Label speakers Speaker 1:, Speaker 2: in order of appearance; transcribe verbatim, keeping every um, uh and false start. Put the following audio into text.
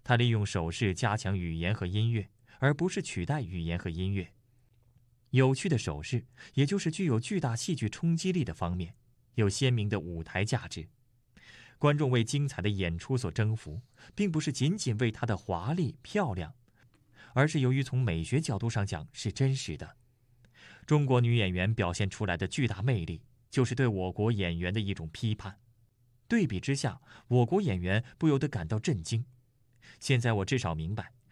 Speaker 1: 他利用手势加强语言和音乐，而不是取代语言和音乐。有趣的手势，也就是具有巨大戏剧冲击力的方面，有鲜明的舞台价值。观众为精彩的演出所征服，并不是仅仅为它的华丽漂亮，而是由于从美学角度上讲是真实的。中国女演员表现出来的巨大魅力，就是对我国演员的一种批判。对比之下，我国演员不由得感到震惊。现在我至少明白，